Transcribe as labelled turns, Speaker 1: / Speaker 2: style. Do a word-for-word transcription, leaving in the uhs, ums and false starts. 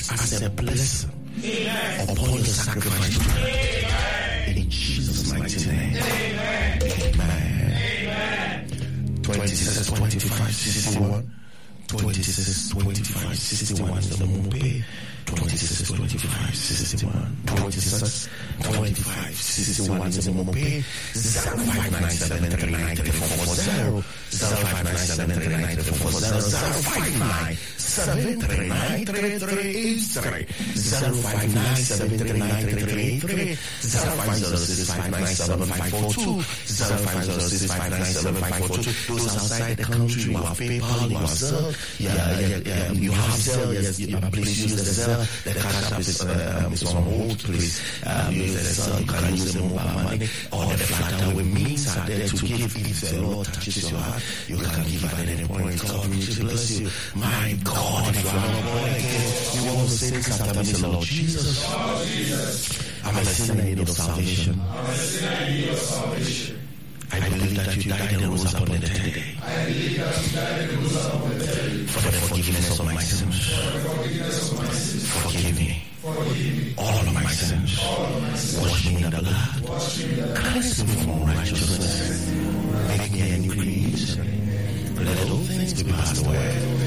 Speaker 1: as a blessing Amen. Upon the sacrifice. Amen. In Jesus' mighty name. Amen. Amen. twenty-six, twenty-five, sixty-one. twenty-six, twenty-five, sixty-one is the moment pay. twenty-six, twenty-five, sixty-one. twenty-six, twenty-five, sixty-one is the moment pay. zero five nine seven three nine three four four zero. zero five nine seven three nine three four four zero. zero five nine seven three nine three three eight three. zero five nine seven three nine three three eight three. zero five zero six five nine seven five four two. zero five zero six five nine seven five four two. Those outside the country, you have PayPal, you have Zelle. Yeah, yeah, yeah. You have Zelle, yes. You please use the Zelle. The cash app is, um, is on hold, please. Um, use the Zelle. You can use the mobile money or the flat with means are there to give. If the Lord touches your heart, you can give at any point. God will bless you. My God, if you are not born again, you want to say this after me, say, Lord Jesus, I'm a sinner in need of salvation. I'm a sinner in need of salvation. I believe that you died and rose upon the third day. I believe that you died and rose upon the third day. For the forgiveness of my sins. For the forgiveness of my sins. Forgive me. Forgive me. All of my sins. All of my sins. Wash me in the blood. Wash me in the blood. Cleanse me from unrighteousness. Make me a new creation. Let all things be passed away.